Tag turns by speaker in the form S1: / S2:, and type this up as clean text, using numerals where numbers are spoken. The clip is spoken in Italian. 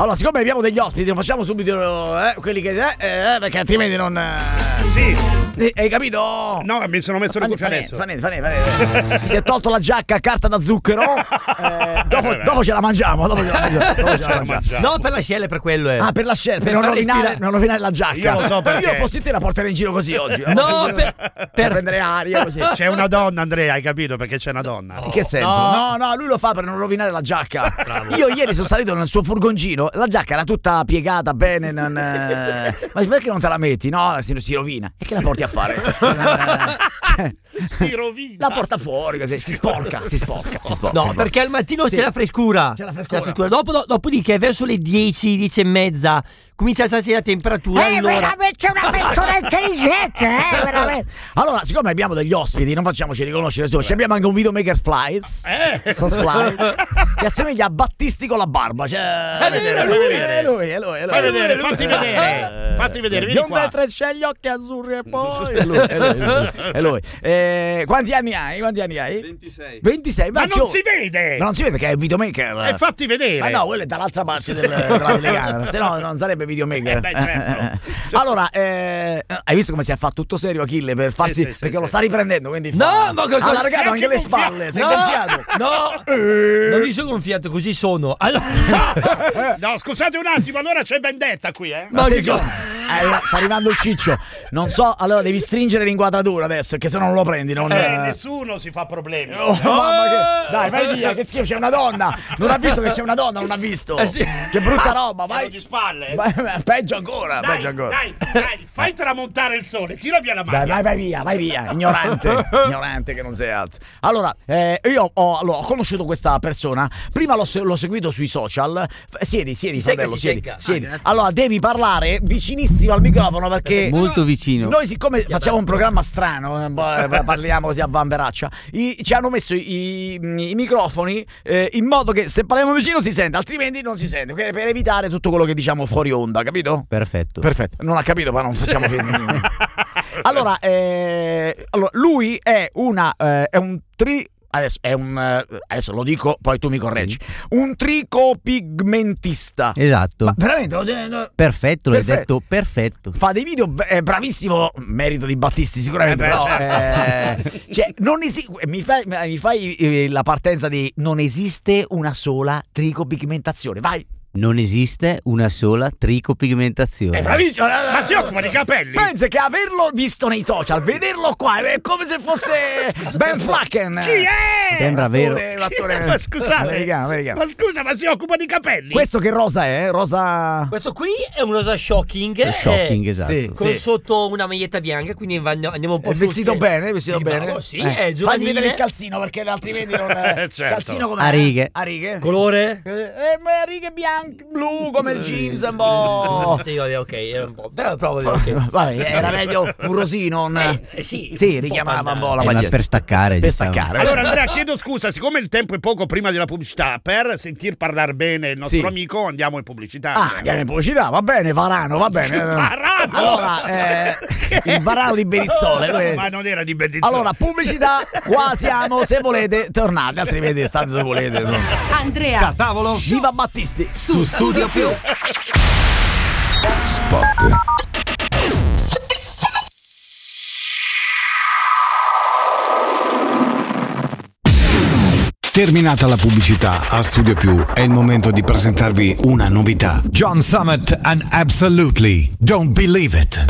S1: Allora, siccome abbiamo degli ospiti, non facciamo subito quelli che perché altrimenti non
S2: Sì.
S1: hai capito?
S2: No, mi sono messo le cuffie adesso.
S1: Fa niente. Ti si è tolto la giacca a carta da zucchero. Dopo ce la mangiamo.
S3: No, per l'ascella, per quello è.
S1: Ah, per l'ascella, per non rovinare la giacca.
S2: Io lo so perché.
S1: Io fossi te la porterei in giro così oggi.
S3: No, per
S1: prendere aria così.
S2: C'è una donna, Andrea, hai capito? Perché c'è una donna.
S1: In che senso? No, lui lo fa per non rovinare la giacca. Io ieri sono salito nel suo furgoncino, la giacca era tutta piegata bene. Ma perché non te la metti? No, si rovina. E che la porti a fare?
S2: Si rovina.
S1: La porta fuori così, si sporca.
S3: No, perché al mattino c'è la frescura. Dopodiché verso le 10 e mezza comincia a alzarsi la temperatura. Allora
S1: veramente una persona intelligente, veramente. Allora, siccome abbiamo degli ospiti, non facciamoci riconoscere subito. Abbiamo anche un videomaker Flies che assomiglia a Battisti con la barba. Cioè, è lui.
S2: Fatti vedere, vieni
S1: Biondo
S2: qua.
S1: e treccia, gli occhi azzurri e poi è lui. Quanti anni hai? 26.
S2: Ma non si vede.
S1: Ma non si vede che è il videomaker.
S2: E fatti vedere.
S1: Ma no, quello è dall'altra parte della telecamera, se no non sarebbe videomaker.
S2: Certo.
S1: Allora, hai visto come si è fatto tutto serio Achille per farsi perché lo sta riprendendo, quindi
S3: No, ma
S1: ha allargato anche le spalle, sei gonfiato.
S3: No, non mi sono gonfiato, così sono. Allora...
S2: No, scusate un attimo, allora c'è vendetta qui,
S1: Ma attenzione, sta arrivando il ciccio. Non so, allora devi stringere l'inquadratura adesso, perché se no non lo prendi.
S2: Nessuno si fa problemi.
S1: Dai, vai via, che schifo, c'è una donna. Non ha visto che c'è una donna, non ha visto.
S3: Sì.
S1: Che brutta roba, vai.
S2: Di spalle.
S1: Peggio ancora.
S2: Dai, fai tramontare il sole, tira via la maglia.
S1: Vai via, ignorante che non sei altro. Allora, io ho conosciuto questa persona. Prima l'ho seguito sui social. Siedi, fratello, siedi. Allora, devi parlare vicinissimo al microfono perché
S4: molto vicino.
S1: Noi, siccome facciamo un programma strano, parliamo così a vanveraccia, ci hanno messo i microfoni in modo che se parliamo vicino si sente, altrimenti non si sente, per evitare tutto quello che diciamo fuori onda, capito?
S4: Perfetto.
S1: Non ha capito, ma non facciamo finire. Allora, lui è un adesso lo dico, poi tu mi correggi. Un tricopigmentista.
S4: Esatto.
S1: Ma veramente?
S4: Perfetto, l'hai detto perfetto.
S1: Fa dei video, bravissimo, merito di Battisti sicuramente. Cioè, mi fai la partenza di non esiste una sola tricopigmentazione. Vai.
S4: Non esiste una sola tricopigmentazione.
S1: È bravissimo.
S2: Ma si occupa di capelli?
S1: Pensa che averlo visto nei social, vederlo qua, è come se fosse Ben Flacken.
S2: Chi è?
S4: Sembra vero.
S1: L'attore
S2: Ma scusate,
S1: americano.
S2: ma scusa, ma si occupa di capelli?
S1: Questo che rosa è? Rosa.
S3: Questo qui è un rosa shocking.
S4: Shocking, esatto.
S1: Sì.
S3: Con sotto una maglietta bianca, quindi andiamo un po'
S1: È vestito bene,
S3: bravo, sì, è giovanile.
S1: Fagli vedere il calzino perché altrimenti non
S2: Certo.
S1: Calzino come
S4: A righe.
S3: Colore?
S1: A righe bianche, blu come il jeans un po'.
S3: Ok, era un po'. Però provo ok.
S1: Vabbè, era meglio un rosino.
S3: Sì,
S1: richiamava un po' la maglietta.
S4: Per staccare.
S1: Per
S4: diciamo.
S1: staccare.
S2: Allora Andrea, chiedo scusa, siccome il tempo è poco prima della pubblicità, per sentir parlare bene il nostro amico andiamo in pubblicità.
S1: Andiamo in pubblicità, va bene, Varano, va bene.
S2: Varano!
S1: Allora, il Varano di Benizzole.
S2: Ma non era di Benizzole.
S1: Allora, pubblicità, qua siamo, se volete tornate, altrimenti state dove volete.
S5: Andrea,
S1: Tavolo, viva Battisti
S5: su Studio Più.
S6: Spot. Terminata la pubblicità, a Studio Più è il momento di presentarvi una novità. John Summit and Absolutely Don't Believe It.